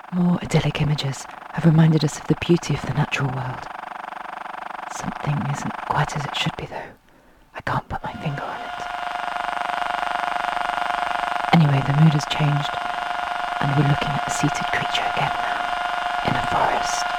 More idyllic images have reminded us of the beauty of the natural world. Something isn't quite as it should be, though. I can't put my finger on it. Anyway, the mood has changed, and we're looking at a seated creature again now, in a forest.